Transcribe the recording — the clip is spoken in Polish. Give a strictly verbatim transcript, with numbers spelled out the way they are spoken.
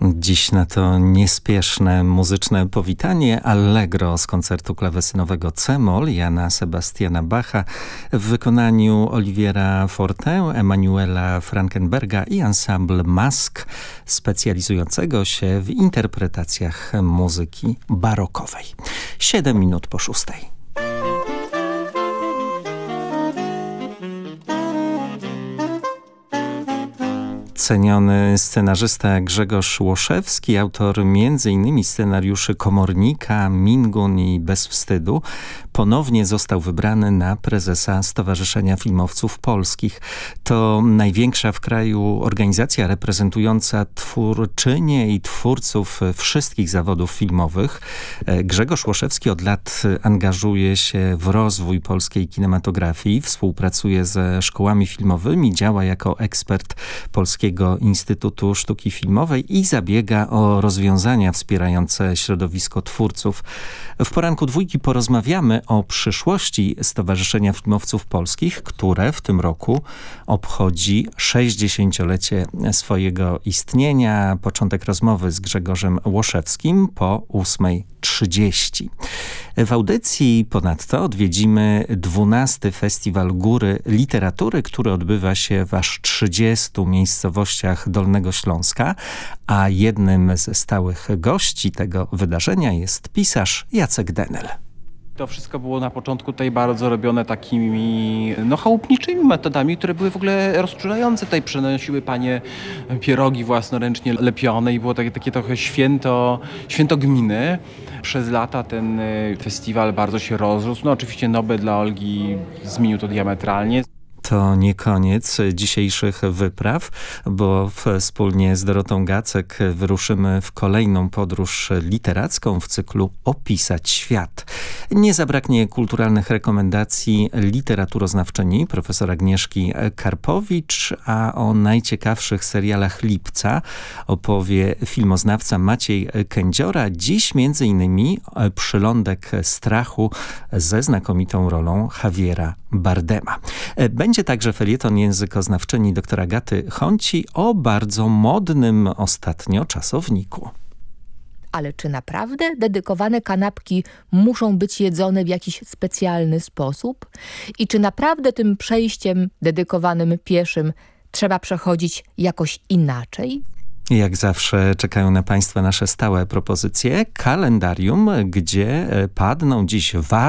Dziś na to niespieszne muzyczne powitanie Allegro z koncertu klawesynowego C-moll Jana Sebastiana Bacha w wykonaniu Oliviera Forte, Emanuela Frankenberga i ensemble Mask, specjalizującego się w interpretacjach muzyki barokowej. Siedem minut po szóstej. Ceniony scenarzysta Grzegorz Łoszewski, autor między innymi scenariuszy Komornika, Mingun i Bez wstydu, ponownie został wybrany na prezesa Stowarzyszenia Filmowców Polskich. To największa w kraju organizacja reprezentująca twórczynie i twórców wszystkich zawodów filmowych. Grzegorz Łoszewski od lat angażuje się w rozwój polskiej kinematografii, współpracuje ze szkołami filmowymi, działa jako ekspert Polskiego Instytutu Sztuki Filmowej i zabiega o rozwiązania wspierające środowisko twórców. W poranku dwójki porozmawiamy o przyszłości Stowarzyszenia Filmowców Polskich, które w tym roku obchodzi sześćdziesięciolecie swojego istnienia. Początek rozmowy z Grzegorzem Łoszewskim po ósmej trzydzieści. W audycji ponadto odwiedzimy dwunasty Festiwal Góry Literatury, który odbywa się w aż trzydziestu miejscowościach Dolnego Śląska, a jednym ze stałych gości tego wydarzenia jest pisarz Jacek Denel. To wszystko było na początku tutaj bardzo robione takimi no, chałupniczymi metodami, które były w ogóle rozczulające. Tutaj przynosiły panie pierogi własnoręcznie lepione i było takie, takie trochę święto, święto gminy. Przez lata ten festiwal bardzo się rozrósł. No oczywiście Nobel dla Olgi zmienił to diametralnie. To nie koniec dzisiejszych wypraw, bo wspólnie z Dorotą Gacek wyruszymy w kolejną podróż literacką w cyklu Opisać świat. Nie zabraknie kulturalnych rekomendacji literaturoznawczyni profesor Agnieszki Karpowicz, a o najciekawszych serialach lipca opowie filmoznawca Maciej Kędziora. Dziś między innymi Przylądek strachu ze znakomitą rolą Javiera Bardema. Będzie także felieton językoznawczyni doktora Agaty Honci o bardzo modnym ostatnio czasowniku. Ale czy naprawdę dedykowane kanapki muszą być jedzone w jakiś specjalny sposób? I czy naprawdę tym przejściem dedykowanym pieszym trzeba przechodzić jakoś inaczej? Jak zawsze czekają na Państwa nasze stałe propozycje. Kalendarium, gdzie padną dziś ważne